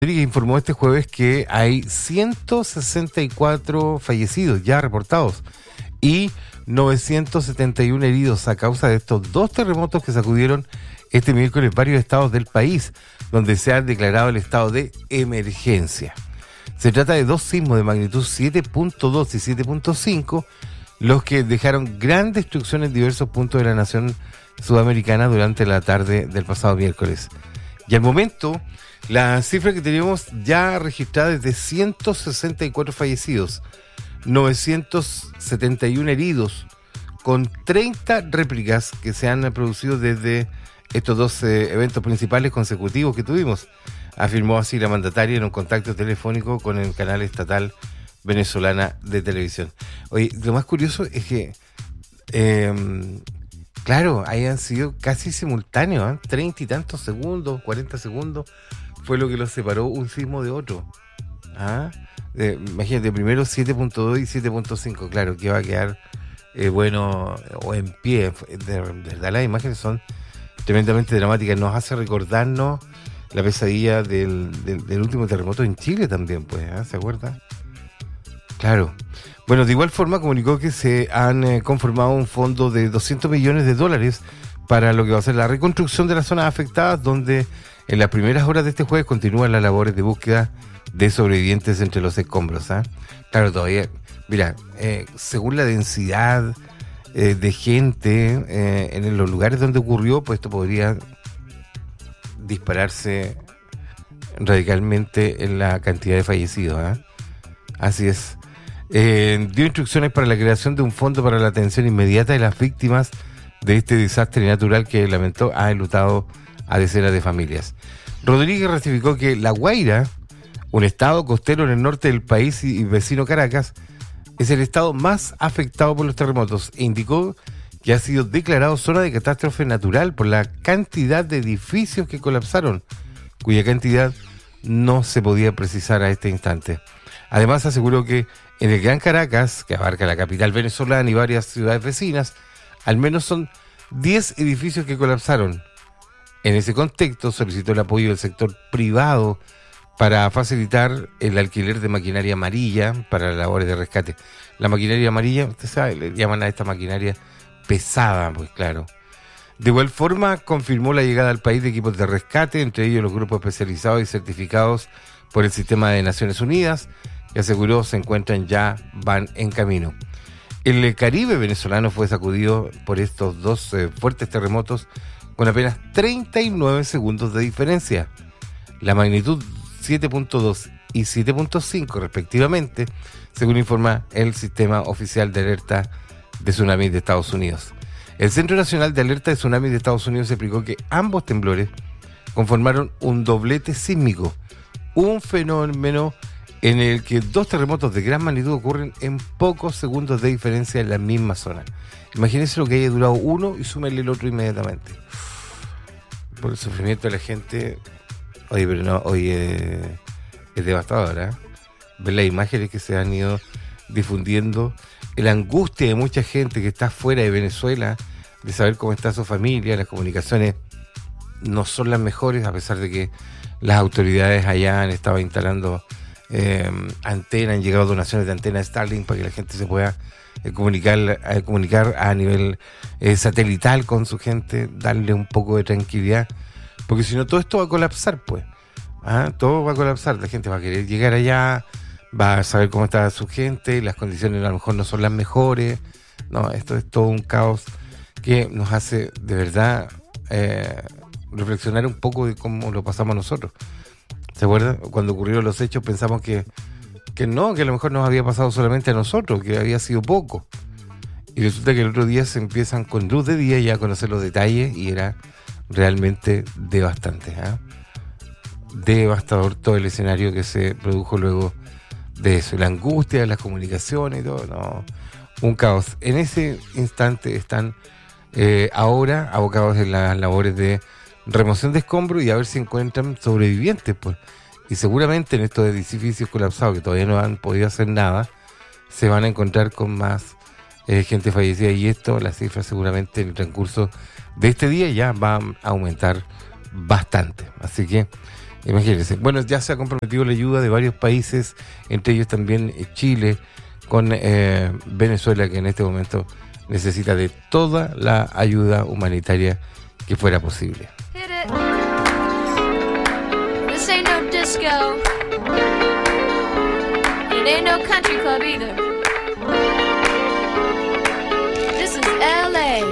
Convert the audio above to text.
Informó este jueves que hay 164 fallecidos ya reportados y 971 heridos a causa de estos dos terremotos que sacudieron este miércoles varios estados del país, donde se ha declarado el estado de emergencia. Se trata de dos sismos de magnitud 7.2 y 7.5, los que dejaron gran destrucción en diversos puntos de la nación sudamericana durante la tarde del pasado miércoles. Y al momento, la cifra que tenemos ya registrada es de 164 fallecidos, 971 heridos, con 30 réplicas que se han producido desde estos dos eventos principales consecutivos que tuvimos, afirmó así la mandataria en un contacto telefónico con el canal estatal venezolana de televisión. Oye, lo más curioso es que, claro, hayan sido casi simultáneos, 30 y tantos segundos, 40 segundos, fue lo que los separó un sismo de otro. Imagínate, primero 7.2 y 7.5, claro, que va a quedar bueno o en pie. De verdad, las imágenes son tremendamente dramáticas. Nos hace recordarnos la pesadilla del último terremoto en Chile también, pues, ¿se acuerda? Claro. Bueno, de igual forma comunicó que se han conformado un fondo de $200 millones para lo que va a ser la reconstrucción de las zonas afectadas, donde en las primeras horas de este jueves continúan las labores de búsqueda de sobrevivientes entre los escombros. Claro, todavía, mira, según la densidad de gente en los lugares donde ocurrió, pues esto podría dispararse radicalmente en la cantidad de fallecidos. Así es. Dio instrucciones para la creación de un fondo para la atención inmediata de las víctimas de este desastre natural que lamentó ha enlutado a decenas de familias. Rodríguez ratificó que La Guaira, un estado costero en el norte del país y vecino Caracas, es el estado más afectado por los terremotos e indicó que ha sido declarado zona de catástrofe natural por la cantidad de edificios que colapsaron, cuya cantidad no se podía precisar a este instante. Además aseguró que en el Gran Caracas, que abarca la capital venezolana y varias ciudades vecinas, al menos son 10 edificios que colapsaron. En ese contexto solicitó el apoyo del sector privado para facilitar el alquiler de maquinaria amarilla para las labores de rescate. La maquinaria amarilla, usted sabe, le llaman a esta maquinaria pesada, pues claro. De igual forma, confirmó la llegada al país de equipos de rescate, entre ellos los grupos especializados y certificados por el Sistema de Naciones Unidas, que aseguró van en camino. El Caribe venezolano fue sacudido por estos dos fuertes terremotos con apenas 39 segundos de diferencia. La magnitud 7.2 y 7.5 respectivamente, según informa el Sistema Oficial de Alerta de Tsunami de Estados Unidos. El Centro Nacional de Alerta de Tsunami de Estados Unidos explicó que ambos temblores conformaron un doblete sísmico, un fenómeno en el que dos terremotos de gran magnitud ocurren en pocos segundos de diferencia en la misma zona. Imagínense lo que haya durado uno y súmenle el otro inmediatamente. Por el sufrimiento de la gente, es devastador, ver las imágenes que se han ido difundiendo, la angustia de mucha gente que está fuera de Venezuela, de saber cómo está su familia. Las comunicaciones no son las mejores, a pesar de que las autoridades allá han estado instalando antenas, han llegado donaciones de antenas Starlink para que la gente se pueda comunicar a nivel satelital con su gente, darle un poco de tranquilidad, porque si no todo esto va a colapsar, pues. Todo va a colapsar, la gente va a querer llegar allá, va a saber cómo está su gente, las condiciones a lo mejor no son las mejores. No, esto es todo un caos que nos hace de verdad reflexionar un poco de cómo lo pasamos nosotros. ¿Se acuerdan? Cuando ocurrieron los hechos pensamos que a lo mejor nos había pasado solamente a nosotros, que había sido poco. Y resulta que el otro día se empiezan con luz de día ya a conocer los detalles y era realmente devastante. Devastador todo el escenario que se produjo luego de eso. La angustia, las comunicaciones y todo, no, un caos. En ese instante están ahora abocados en las labores de remoción de escombros y a ver si encuentran sobrevivientes, pues. Y seguramente en estos edificios colapsados que todavía no han podido hacer nada, se van a encontrar con más gente fallecida, y esto, la cifra seguramente en el transcurso de este día ya va a aumentar bastante. Así que Imagínense. Bueno, ya se ha comprometido la ayuda de varios países, entre ellos también Chile, con Venezuela, que en este momento necesita de toda la ayuda humanitaria que fuera posible. Hit it. This ain't no disco. It ain't no country club either. This is LA.